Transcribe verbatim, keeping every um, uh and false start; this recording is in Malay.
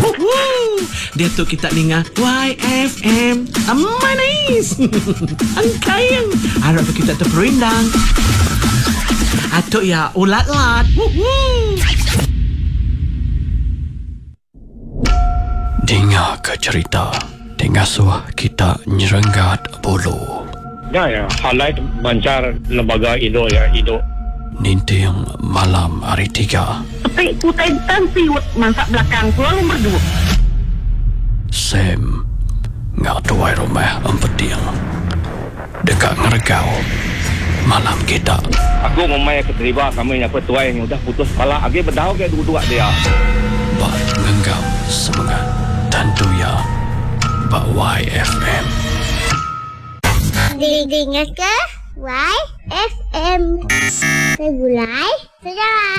Woohoo! Dia tu kita dengar Y F M. Manis. Angkayang. Harap tu kita terperindang. Atuk ya ulat-lat. Woohoo! Dengar ke cerita. Dengar suah kita nyerenggat bulu. Ya, ya. Highlight bancar lembaga Indo ya, Indo. Ninting malam hari tiga. Tapi kutai tan siwet masak belakang selalu berdua. Sam ngak tuai rumah empeting. Dekat ngeregau. Malam kita. Aku memang keterima kami yang petuai yang udah putus kepala. Agi berdau ke dua-dua dia. Bak ngenggam semangat. Tentu ya. Bak Y F M. Dengar ke Y F M. Segulai sejarah.